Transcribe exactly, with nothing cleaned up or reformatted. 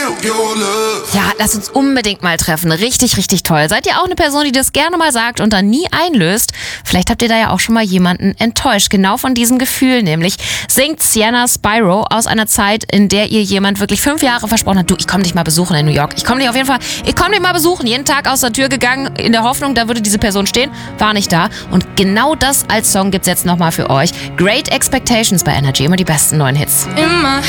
Ja, lass uns unbedingt mal treffen. Richtig, richtig toll. Seid ihr auch eine Person, die das gerne mal sagt und dann nie einlöst? Vielleicht habt ihr da ja auch schon mal jemanden enttäuscht. Genau von diesem Gefühl nämlich singt Sienna Spyro aus einer Zeit, in der ihr jemand wirklich fünf Jahre versprochen hat, du, ich komme dich mal besuchen in New York. Ich komme dich auf jeden Fall, ich komme dich mal besuchen. Jeden Tag aus der Tür gegangen, in der Hoffnung, da würde diese Person stehen. War nicht da. Und genau das als Song gibt's jetzt nochmal für euch. Great Expectations bei Energy. Immer die besten neuen Hits. In my